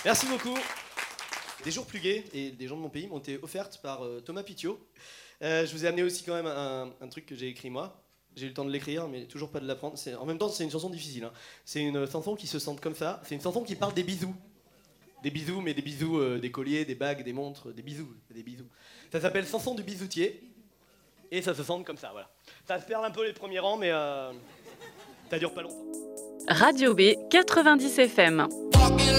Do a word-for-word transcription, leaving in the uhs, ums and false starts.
Merci beaucoup. Des jours plus gais et des gens de mon pays m'ont été offertes par euh, Thomas Pitiot. Euh, je vous ai amené aussi quand même un, un truc que j'ai écrit moi. J'ai eu le temps de l'écrire, mais toujours pas de l'apprendre. C'est, en même temps, c'est une chanson difficile. Hein. C'est une chanson qui se sente comme ça. C'est une chanson qui parle des bisous. Des bisous, mais des bisous, euh, des colliers, des bagues, des montres, des bisous, des bisous. Ça s'appelle Chanson du bisoutier. Et ça se sent comme ça, voilà. Ça se perd un peu les premiers rangs, mais euh, ça dure pas longtemps. Radio B quatre-vingt-dix F M.